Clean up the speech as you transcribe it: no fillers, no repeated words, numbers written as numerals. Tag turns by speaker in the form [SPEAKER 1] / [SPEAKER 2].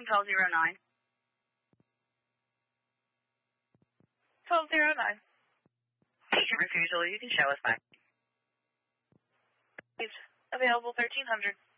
[SPEAKER 1] from 1209.
[SPEAKER 2] 1209.
[SPEAKER 1] Patient refusal, you can show us back.
[SPEAKER 2] It's available 1300.